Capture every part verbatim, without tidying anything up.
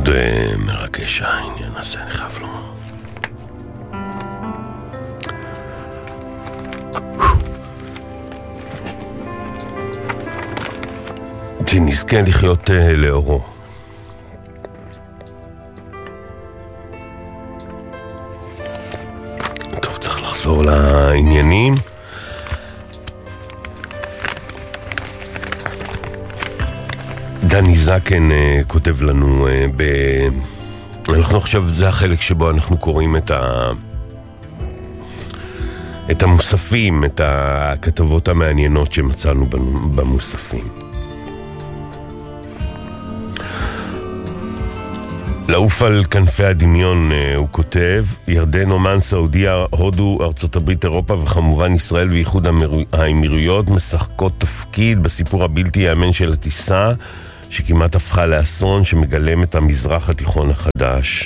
מאוד uh, מרגש העניין הזה, אני חייב לומר. שנזכה לחיות uh, לאורו. טוב, צריך לחזור לעניינים. דני זקן uh, כותב לנו uh, ב... אנחנו עכשיו, זה החלק שבו אנחנו קוראים את ה... את המוספים, את הכתבות המעניינות שמצאנו במוספים. לעוף על כנפי הדמיון, הוא כותב, ירדן, אומן, סעודיה, הודו, ארצות הברית, אירופה וכמובן ישראל ואיחוד האמירויות משחקות תפקיד בסיפור הבלתי יאמן של הטיסה שכמעט הפכה לאסון שמגלם את המזרח התיכון החדש.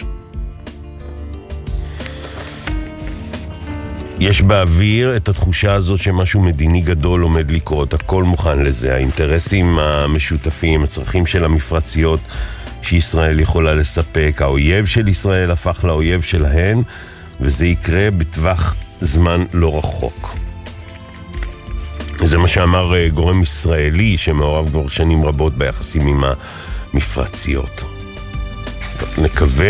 יש באוויר את התחושה הזאת שמשהו מדיני גדול עומד לקרות, הכל מוכן לזה, האינטרסים המשותפים, הצרכים של המפרציות שישראל יכולה לספק, האויב של ישראל הפך לאויב שלהן, וזה יקרה בטווח זמן לא רחוק. זה מה שאמר גורם ישראלי שמעורב כבר שנים רבות ביחסים עם המפרציות. נקווה.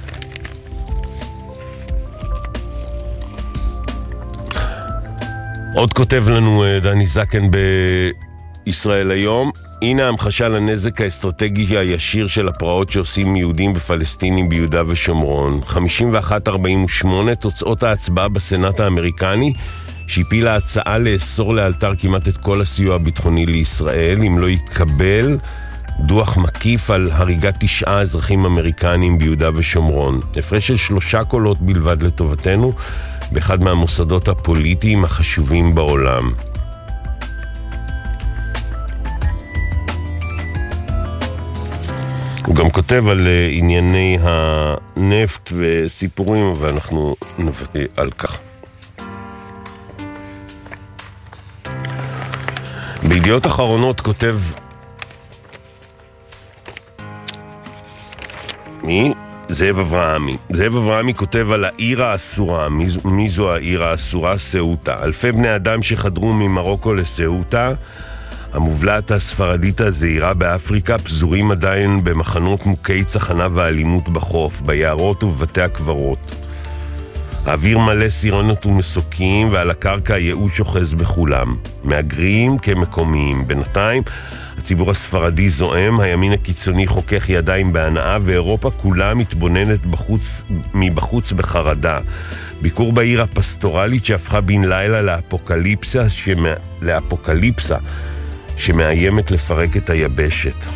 עוד כותב לנו דני זקן בישראל היום, הנה המחשה לנזק האסטרטגי הישיר של הפרעות שעושים יהודים ופלסטינים ביהודה ושומרון. חמישים ואחת ארבעים ושמונה תוצאות ההצבעה בסנאט האמריקני שהפילה הצעה לאסור לאלתר כמעט את כל הסיוע הביטחוני לישראל אם לא יתקבל דוח מקיף על הריגת תשעה אזרחים אמריקנים ביהודה ושומרון. הפרש של שלושה קולות בלבד לטובתנו באחד מהמוסדות הפוליטיים החשובים בעולם. הוא גם כותב על ענייני הנפט וסיפורים, ואנחנו נבטא על כך. בידיעות אחרונות כותב מי? זאב אברהמי. זאב אברהמי כותב על העיר האסורה. מי, מי זו העיר האסורה? סעוטה. אלפי בני אדם שחדרו ממרוקו לסעוטה, המובלעת הספרדית הזעירה באפריקה, פזורים עדיין במחנות מוכי צחנה ואלימות בחוף, ביערות ובבתי הקברות. האוויר מלא סירנות ומסוקים, ועל הקרקע הייאוש שוחז בכולם. מהגרים כמקומיים. בינתיים הציבור הספרדי זועם, הימין הקיצוני חוכך ידיים בהנאה, ואירופה כולה מתבוננת בחוץ, מבחוץ בחרדה. ביקור בעיר הפסטורלית שהפכה בן לילה לאפוקליפסה, שמה, לאפוקליפסה שמאיימת לפרק את היבשת.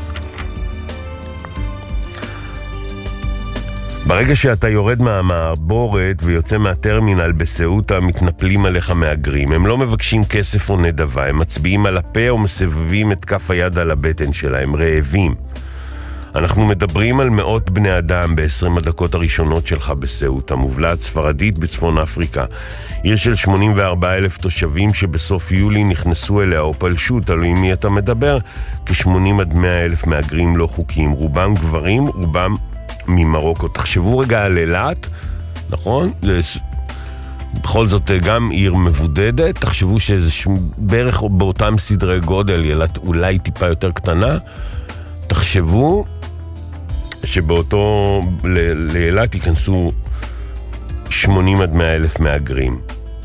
ברגע שאתה יורד מהמעבורת ויוצא מהטרמינל בסעוטה, מתנפלים עליך מהגרים. הם לא מבקשים כסף או נדבה, הם מצביעים על הפה או מסבבים את כף היד על הבטן שלהם, רעבים. אנחנו מדברים על מאות בני אדם ב-עשרים הדקות הראשונות שלך בסעוטה, מובלעת ספרדית בצפון אפריקה. עיר של שמונים וארבעה אלף תושבים שבסוף יולי נכנסו אליה או פלשו, תלוי מי אתה מדבר, כ-שמונים עד מאה אלף מהגרים לא חוקיים, רובם גברים, רובם ממרוקו. תחשבו רגע על אילת, נכון? בכל זאת גם עיר מבודדת, תחשבו שזה בערך באותם סדרי גודל, אילת אולי טיפה יותר קטנה, תחשבו שבאותו לאילת ייכנסו שמונים עד מאה אלף מהגרים.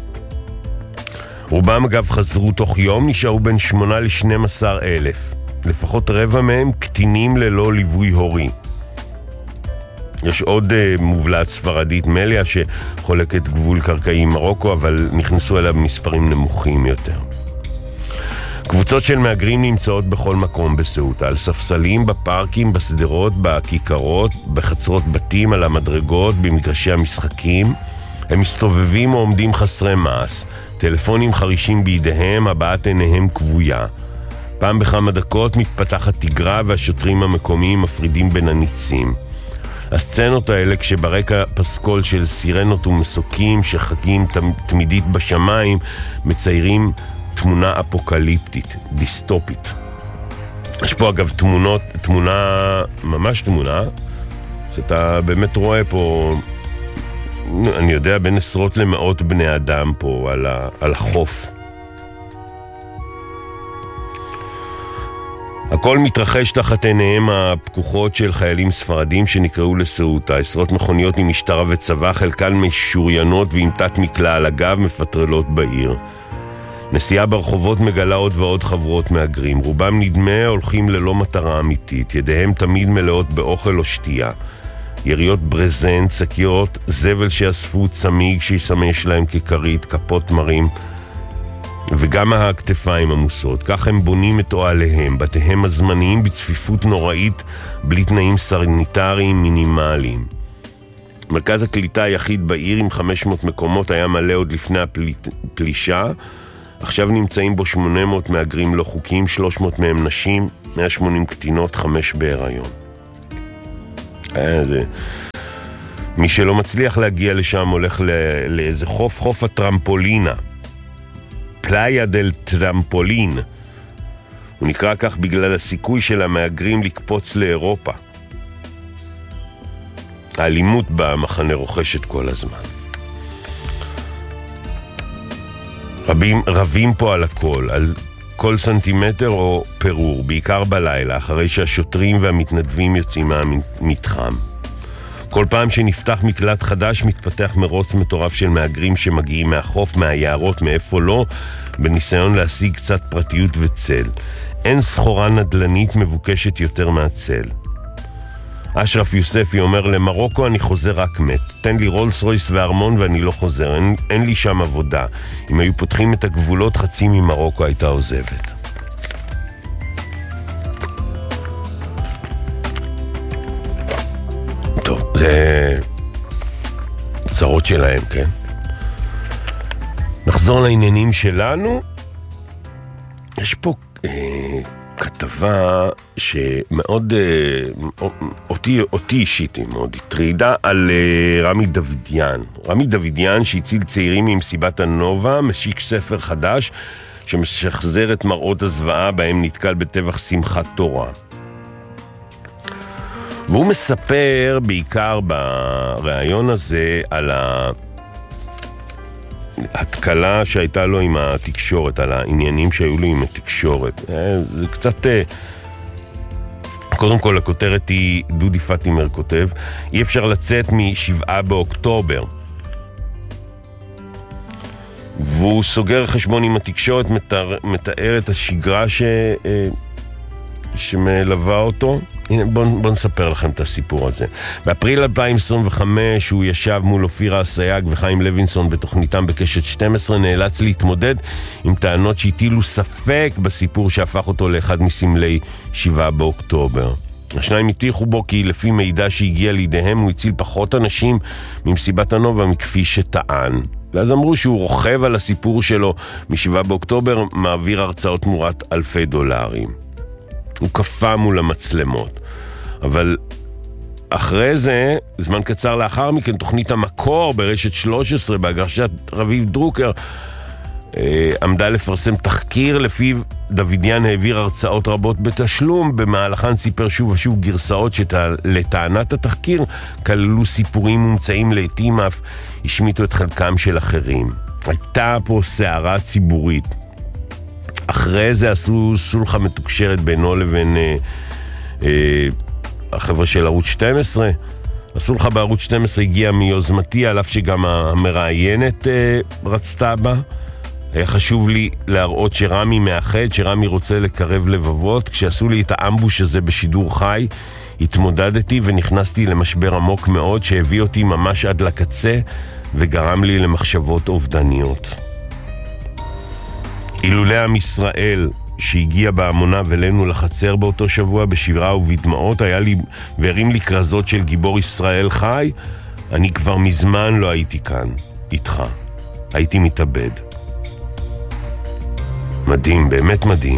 רובם אגב חזרו תוך יום, נשארו בין שמונה ל-שנים עשר אלף. לפחות רבע מהם קטינים ללא ליווי הורי. יש עוד uh, מובלעת ספרדית מליה שחולקת גבול קרקעי עם מרוקו, אבל נכנסו אליו מספרים נמוכים יותר. קבוצות של מהגרים נמצאות בכל מקום בסעוטה, על ספסלים, בפארקים, בסדרות, בכיכרות, בחצרות בתים, על המדרגות, במגרשי המשחקים. הם מסתובבים או עומדים חסרי מעש, טלפונים חרישים בידיהם, הבעת עיניהם כבויה. פעם בכמה דקות מתפתחת תגרה והשוטרים המקומיים מפרידים בין הניצים. הסצנות האלה כשברקע פסקול של סירנות ומסוקים שחגים תמידית בשמיים מציירים תמונה אפוקליפטית, דיסטופית. יש פה אגב תמונות, תמונה, ממש תמונה, שאתה באמת רואה פה, אני יודע, בין עשרות למאות בני אדם פה על, ה, על החוף. הכל מתרחש תחת עיניהם הפקוחות של חיילים ספרדים שנקראו לסעותה. עשרות מכוניות עם משטרה וצבא, חלקן משוריינות ועם תת מקלע על הגב, מפטרלות בעיר. נסיעה ברחובות מגלה עוד ועוד חברות מהגרים. רובם נדמה הולכים ללא מטרה אמיתית. ידיהם תמיד מלאות באוכל או שתייה. יריות ברזנט, שקיות, זבל שאספו, צמיג שישמש להם ככרית, כפות מרים, וגם הכתפיים עמוסות. כך הם בונים את אוהליהם, בתיהם הזמניים בצפיפות נוראית, בלי תנאים סניטריים מינימליים. מרכז הקליטה היחיד בעיר עם חמש מאות מקומות היה מלא עוד לפני הפלישה. עכשיו נמצאים בו שמונה מאות מהגרים לא חוקיים, שלוש מאות מהם נשים, מאה ושמונים קטינות, חמש בהיריון. זה... מי שלא מצליח להגיע לשם הולך לא... לאיזה חוף, חוף הטרמפולינה. פלאיה דל טרמפולין. הוא נקרא כך בגלל הסיכוי של המהגרים לקפוץ לאירופה. האלימות במחנה רוכשת כל הזמן. רבים, רבים פה על הכל, על כל סנטימטר או פירור, בעיקר בלילה, אחרי שהשוטרים והמתנדבים יוצאים מהמתחם. כל פעם שנפתח מקלט חדש מתפתח מרוץ מטורף של מהגרים שמגיעים מהחוף, מהיערות, מאיפה לא, בניסיון להשיג קצת פרטיות וצל. אין סחורה נדלנית מבוקשת יותר מהצל. אשרף יוספי אומר, למרוקו אני חוזר רק מת. תן לי רולס רויס וארמון ואני לא חוזר. אין, אין לי שם עבודה. אם היו פותחים את הגבולות, חצי ממרוקו הייתה עוזבת. טוב, זה צרות שלהם, כן? נחזור לעניינים שלנו. יש פה... אה... כתבה שמאוד אה, אותי, אותי אישית מאוד הטרידה על אה, רמי דוידיאן. רמי דוידיאן שהציל צעירים ממסיבת הנובה, משיק ספר חדש שמשחזר את מראות הזוועה בהם נתקל בטבח שמחת תורה. והוא מספר בעיקר בראיון הזה על ה... התקלה שהייתה לו עם התקשורת, על העניינים שהיו לו עם התקשורת. זה קצת... קודם כל, הכותרת היא, דודי פטימר כותב, אי אפשר לצאת משבעה באוקטובר. והוא סוגר חשבון עם התקשורת, מתאר, מתאר את השגרה ש... שמלווה אותו. הנה, בואו בוא נספר לכם את הסיפור הזה. באפריל אלפיים עשרים וחמש הוא ישב מול אופירה אסייג וחיים לוינסון בתוכניתם בקשת שתים עשרה, נאלץ להתמודד עם טענות שהטילו ספק בסיפור שהפך אותו לאחד מסמלי שבעה באוקטובר. השניים הטיחו בו כי לפי מידע שהגיע לידיהם הוא הציל פחות אנשים ממסיבת הנובה מכפי שטען. ואז אמרו שהוא רוכב על הסיפור שלו משבעה באוקטובר, מעביר הרצאות תמורת אלפי דולרים. הוא קפה מול המצלמות. אבל אחרי זה, זמן קצר לאחר מכן, תוכנית המקור ברשת שלוש עשרה בהגשת רביב דרוקר אה, עמדה לפרסם תחקיר לפיו דוידיאן העביר הרצאות רבות בתשלום, במהלכן סיפר שוב ושוב גרסאות שלטענת התחקיר כללו סיפורים מומצאים, לעתים אף השמיטו את חלקם של אחרים. הייתה פה סערה ציבורית. אחרי זה עשו סולחה מתוקשרת בינו לבין אה, אה, החבר'ה של ערוץ שתים עשרה. הסולחה בערוץ שתים עשרה הגיעה מיוזמתי, על אף שגם המראיינת אה, רצתה בה. היה חשוב לי להראות שרמי מאחד, שרמי רוצה לקרב לבבות. כשעשו לי את האמבוש הזה בשידור חי, התמודדתי ונכנסתי למשבר עמוק מאוד שהביא אותי ממש עד לקצה וגרם לי למחשבות אובדניות. אילולי עם ישראל שהגיע בהמונה ולנו לחצר באותו שבוע בשירה ובדמעות, היה לי והרים לי קרזות של גיבור ישראל חי, אני כבר מזמן לא הייתי כאן איתך, הייתי מתאבד. מדהים, באמת מדהים.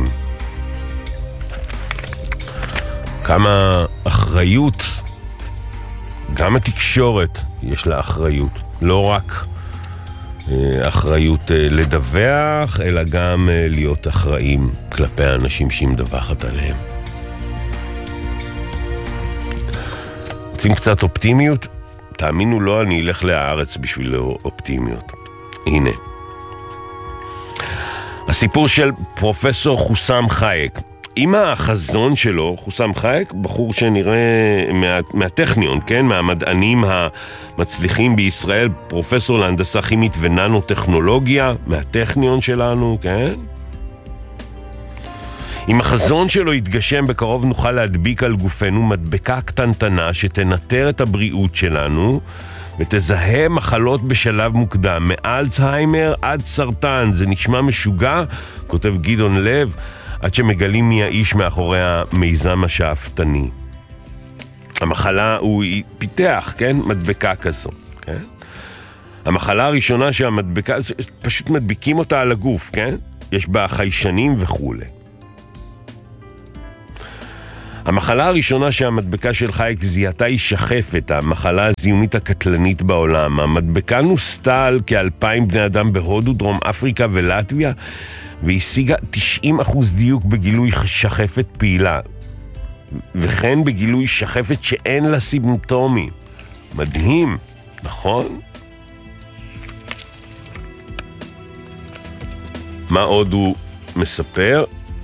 כמה אחריות, גם התקשורת יש לה אחריות, לא רק אחריות לדווח, אלא גם להיות אחראים כלפי האנשים שהיא מדווחת עליהם. רוצים קצת אופטימיות? תאמינו לו, אני אלך לארץ בשביל אופטימיות. הנה. הסיפור של פרופסור חוסם חייק. עם החזון שלו, חוסם חייק, בחור שנראה מה, מהטכניון, כן? מהמדענים המצליחים בישראל, פרופסור להנדסה כימית וננו-טכנולוגיה, מהטכניון שלנו, כן? אם החזון שלו יתגשם בקרוב, נוכל להדביק על גופנו מדבקה קטנטנה שתנטר את הבריאות שלנו ותזהה מחלות בשלב מוקדם, מאלצהיימר עד סרטן. זה נשמע משוגע, כותב גדעון לב, עד שמגלים מי האיש מאחורי המיזם השאפתני. המחלה, הוא פיתח, כן? מדבקה כזו, כן? המחלה הראשונה שהמדבקה, פשוט מדביקים אותה על הגוף, כן? יש בה חיישנים וכו'. המחלה הראשונה שהמדבקה של חייק זיהתה היא שחפת, המחלה הזיהומית הקטלנית בעולם. המדבקה נוסתה על כאלפיים בני אדם בהודו, דרום אפריקה ולטביה, והשיגה תשעים אחוז דיוק בגילוי שחפת פעילה, וכן בגילוי שחפת שאין לה סימפטומים. מדהים, נכון? מה עוד הוא מספר?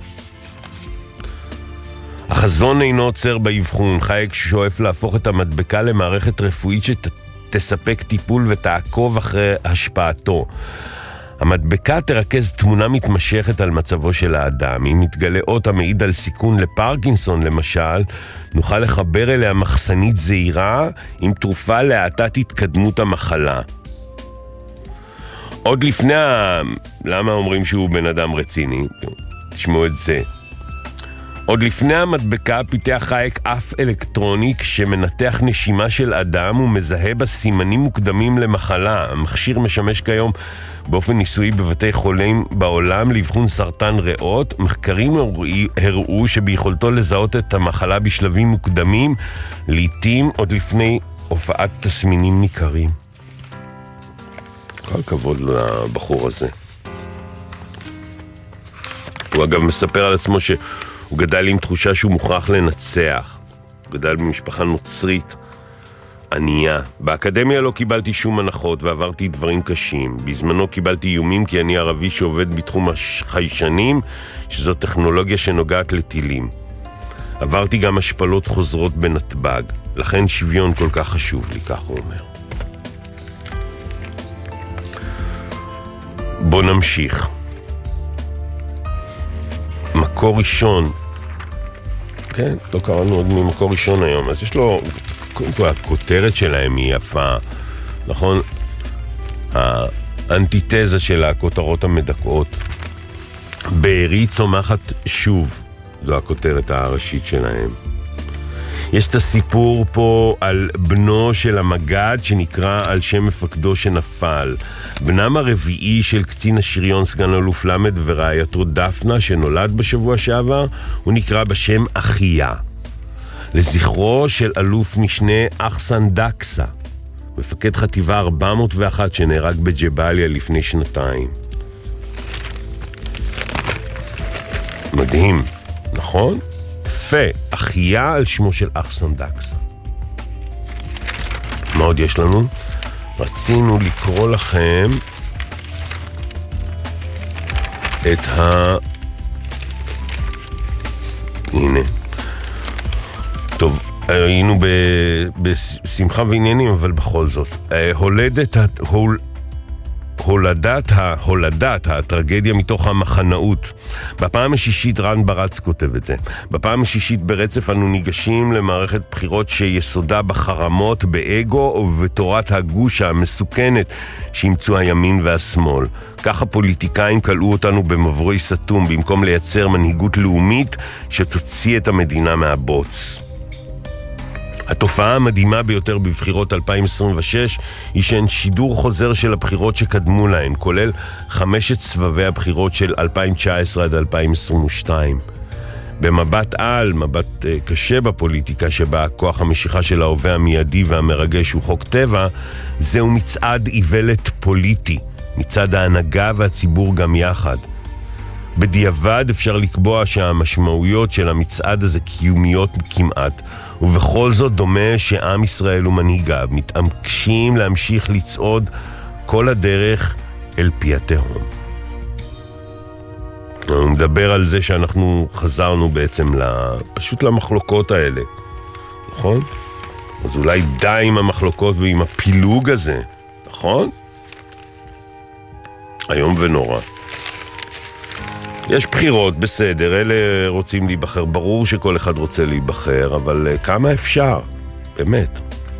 החזון אינו עוצר באבחון. חייק שואף להפוך את המדבקה למערכת רפואית שתספק טיפול ותעקוב אחרי השפעתו. המדבקה תרכז תמונה מתמשכת על מצבו של האדם. אם מתגלה אות המעיד על סיכון לפרקינסון למשל, נוכל לחבר אליה מחסנית זהירה עם תרופה להאטת התקדמות המחלה. עוד לפני ה... למה אומרים שהוא בן אדם רציני? תשמעו את זה. עוד לפני המדבקה פיתח חייק אף אלקטרוני שמנתח נשימה של אדם ומזהה בה סימנים מוקדמים למחלה. המכשיר משמש כיום באופן ניסויי בבתי חולים בעולם לאבחון סרטן ריאות. מחקרים הראו שביכולתו לזהות את המחלה בשלבים מוקדמים, לעתים עוד לפני הופעת תסמינים ניכרים. כל הכבוד לבחור הזה. הוא אגב מספר על עצמו ש... הוא גדל עם תחושה שהוא מוכרח לנצח. הוא גדל במשפחה נוצרית, ענייה. באקדמיה לא קיבלתי שום הנחות ועברתי דברים קשים. בזמנו קיבלתי איומים כי אני ערבי שעובד בתחום החיישנים, שזו טכנולוגיה שנוגעת לטילים. עברתי גם השפלות חוזרות בנתב"ג. לכן שוויון כל כך חשוב לי, כך הוא אומר. בוא נמשיך. מקור ראשון. כן, לא קראנו עוד ממקור ראשון היום. אז יש לו, קודם כל, הכותרת שלהם היא יפה, נכון? האנטיתזה של הכותרות המדכאות. בארי צומחת שוב, זו הכותרת הראשית שלהם. יש את הסיפור פה על בנו של המגד שנקרא על שם מפקדו שנפל. בנם הרביעי של קצין השריון סגן אלוף למד ורעייתו דפנה שנולד בשבוע שעבר, הוא נקרא בשם אחיה. לזכרו של אלוף משנה אחסן דקסה, מפקד חטיבה ארבע מאות ואחת שנהרג בג'באליה לפני שנתיים. מדהים, נכון? אחיה על שמו של אחסן דקסה. מה עוד יש לנו? רצינו לקרוא לכם את ה... הנה. טוב, היינו ב... בשמחה ועניינים, אבל בכל זאת. הולדת ה... הול... הולדת, הולדת הטרגדיה מתוך המחנאות. בפעם השישית, רן ברץ כותב את זה, בפעם השישית ברצף אנו ניגשים למערכת בחירות שיסודה בחרמות, באגו ובתורת הגוש המסוכנת שימצאו הימין והשמאל. ככה פוליטיקאים קלעו אותנו במבוי סתום במקום לייצר מנהיגות לאומית שתוציא את המדינה מהבוץ. התופעה המדהימה ביותר בבחירות אלפיים עשרים ושש היא שהן שידור חוזר של הבחירות שקדמו להן, כולל חמשת סבבי הבחירות של אלפיים תשע עשרה עד אלפיים עשרים ושתיים. במבט על, מבט uh, קשה בפוליטיקה שבה כוח המשיכה של ההווה המיידי והמרגש הוא חוק טבע, זהו מצעד איוולת פוליטי, מצד ההנהגה והציבור גם יחד. בדיעבד אפשר לקבוע שהמשמעויות של המצעד הזה קיומיות כמעט, ובכל זאת דומה שעם ישראל ומנהיגיו מתעקשים להמשיך לצעוד כל הדרך אל פי התהום. הוא מדבר על זה שאנחנו חזרנו בעצם פשוט למחלוקות האלה, נכון? אז אולי די עם המחלוקות ועם הפילוג הזה, נכון? היום ונורא. יש בחירות, בסדר, אלה רוצים להיבחר, ברור שכל אחד רוצה להיבחר, אבל כמה אפשר? באמת.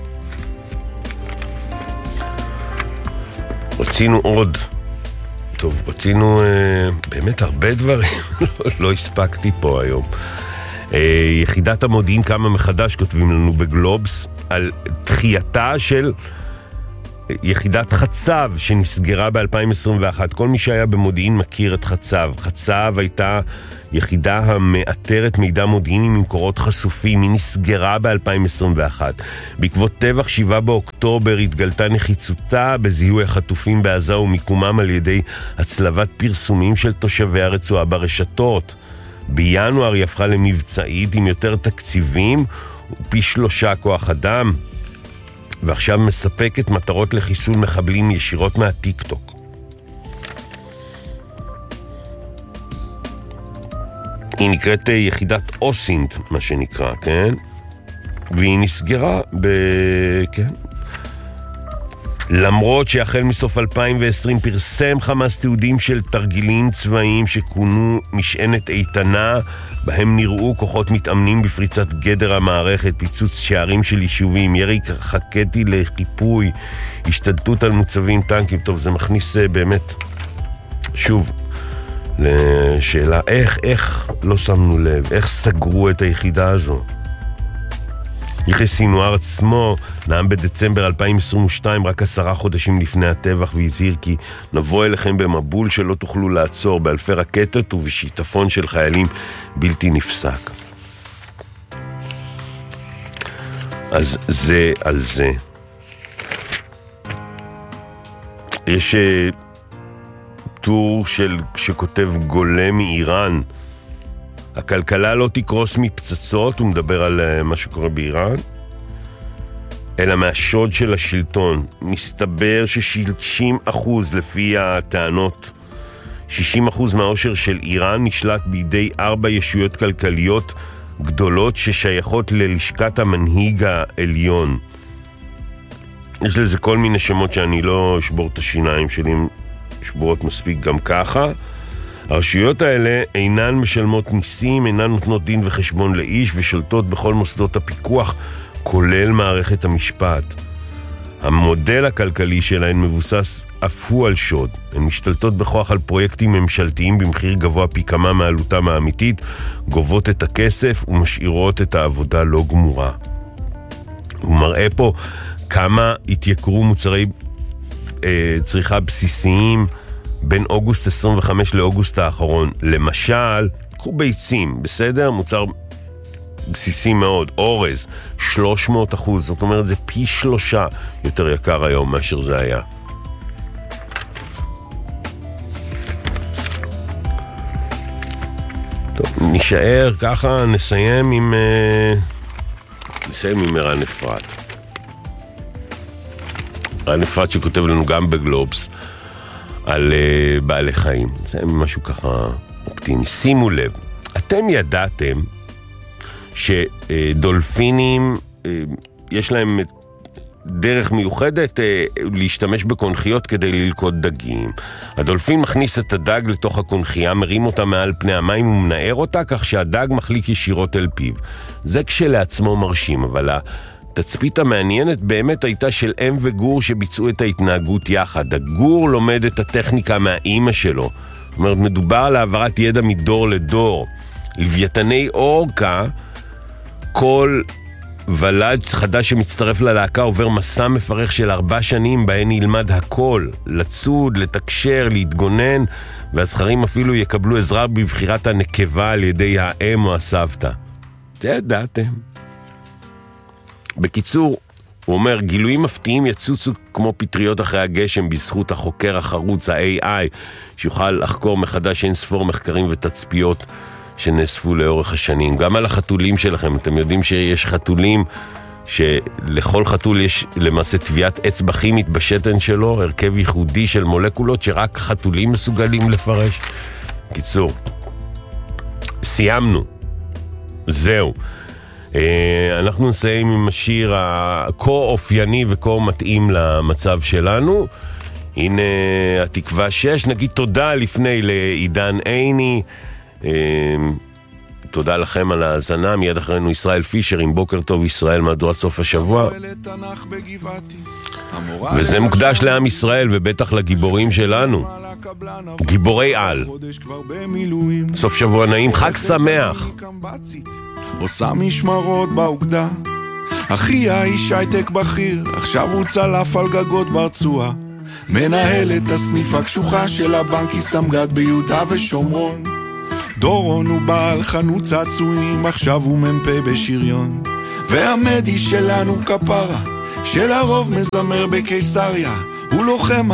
רצינו עוד, טוב, רצינו אה, באמת הרבה דברים, לא, לא הספקתי פה היום. אה, יחידת המודיעין קמה מחדש, כותבים לנו בגלובס, על דחייתה של יחידת חצב שנסגרה ב-אלפיים עשרים ואחת. כל מי שהיה במודיעין מכיר את חצב. חצב הייתה יחידה המאתרת מידע מודיעיני ממקורות חשופים. היא נסגרה ב-אלפיים עשרים ואחת. בעקבות טבח שבעה באוקטובר התגלתה נחיצותה בזיהוי החטופים בעזה ומיקומם על ידי הצלבת פרסומים של תושבי הרצועה ברשתות. בינואר היא הפכה למבצעית עם יותר תקציבים ופי שלושה כוח אדם, ועכשיו מספקת מטרות לחיסול מחבלים ישירות מהטיק-טוק. היא נקראת יחידת אוסינט, מה שנקרא, כן? והיא נסגרה ב... כן? למרות שהחל מסוף אלפיים ועשרים פרסם חמאס תיעודים של תרגילים צבאיים שכונו משענת איתנה, בהם נראו כוחות מתאמנים בפריצת גדר המערכת, פיצוץ שערים של יישובים, ירי חקטי לחיפוי, השתלטות על מוצבים טנקים. טוב, זה מכניס באמת, שוב, לשאלה, איך, איך לא שמנו לב, איך סגרו את היחידה הזו? יחיא סינואר עצמו נאם בדצמבר אלפיים עשרים ושתיים, רק עשרה חודשים לפני הטבח, והזהיר כי נבוא אליכם במבול שלא תוכלו לעצור, באלפי רקטות ובשיטפון של חיילים בלתי נפסק. אז זה על זה. יש טור של שכותב גולה מאיראן, הכלכלה לא תקרוס מפצצות, הוא מדבר על מה שקורה באיראן, אלא מהשוד של השלטון. מסתבר ש-שישים אחוז לפי הטענות, שישים אחוז מהעושר של איראן נשלט בידי ארבע ישויות כלכליות גדולות ששייכות ללשכת המנהיג העליון. יש לזה כל מיני שמות שאני לא אשבור את השיניים שלי, שבורות מספיק גם ככה. הרשויות האלה אינן משלמות מיסים, אינן נותנות דין וחשבון לאיש, ושולטות בכל מוסדות הפיקוח, כולל מערכת המשפט. המודל הכלכלי שלהן מבוסס אף הוא על שוד. הן משתלטות בכוח על פרויקטים ממשלתיים במחיר גבוה פי כמה מעלותם האמיתית, גובות את הכסף ומשאירות את העבודה לא גמורה. הוא מראה פה כמה התייקרו מוצרי אה, צריכה בסיסיים בין אוגוסט עשרים וחמש לאוגוסט האחרון. למשל, קחו ביצים, בסדר? מוצר בסיסי מאוד, אורז, שלוש מאות אחוז, זאת אומרת זה פי שלושה יותר יקר היום מאשר זה היה. טוב, נשאר ככה, נסיים עם נסיים עם ערן אפרת. ערן אפרת שכותב לנו גם בגלובס על uh, בעלי חיים. זה משהו ככה אופטימי. שימו לב, אתם ידעתם שדולפינים uh, יש להם דרך מיוחדת uh, להשתמש בקונכיות כדי ללכוד דגים. הדולפין מכניס את הדג לתוך הקונכיה, מרים אותה מעל פני המים ומנער אותה כך שהדג מחליק ישירות אל פיו. זה כשלעצמו מרשים, אבל ה... התצפית המעניינת באמת הייתה של אם וגור שביצעו את ההתנהגות יחד. הגור לומד את הטכניקה מהאימא שלו. זאת אומרת, מדובר על העברת ידע מדור לדור. לוויתני אורקה, כל ולד חדש שמצטרף ללהקה עובר מסע מפרך של ארבע שנים בהן ילמד הכל, לצוד, לתקשר, להתגונן, והזכרים אפילו יקבלו עזרה בבחירת הנקבה על ידי האם או הסבתא. זה ידעתם. בקיצור, הוא אומר, גילויים מפתיעים יצוצו כמו פטריות אחרי הגשם בזכות החוקר החרוץ, ה-איי איי, שיוכל לחקור מחדש אין ספור מחקרים ותצפיות שנאספו לאורך השנים. גם על החתולים שלכם, אתם יודעים שיש חתולים שלכל חתול יש למעשה טביעת אצבע כימית בשתן שלו, הרכב ייחודי של מולקולות שרק חתולים מסוגלים לפרש. קיצור, סיימנו. זהו. אנחנו נסיים עם השיר הכה אופייני וכה מתאים למצב שלנו. הנה התקווה שש. נגיד תודה לפני לעידן עיני. תודה לכם על ההאזנה. מיד אחרינו ישראל פישר עם בוקר טוב ישראל, מהדורת סוף השבוע. וזה מוקדש לעם ישראל ובטח לגיבורים שלנו, גיבורי על. סוף שבוע נעים, חג שמח. עושה משמרות באוגדה, אחי האיש הייטק בכיר, עכשיו הוא צלף על גגות ברצועה, מנהל את הסניף הקשוחה של הבנק סמגד ביהודה ושומרון. דורון הוא בעל חנות צעצועים, עכשיו הוא ממפה בשריון, והמדי שלנו כפרה, שלרוב מזמר בקיסריה, הוא לוחם